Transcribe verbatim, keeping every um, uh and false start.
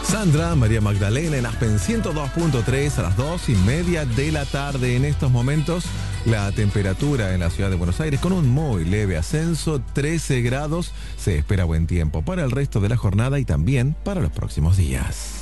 Sandra, María Magdalena en Aspen ciento dos punto tres a las dos y media de la tarde. En estos momentos, la temperatura en la ciudad de Buenos Aires con un muy leve ascenso, trece grados. Se espera buen tiempo para el resto de la jornada y también para los próximos días.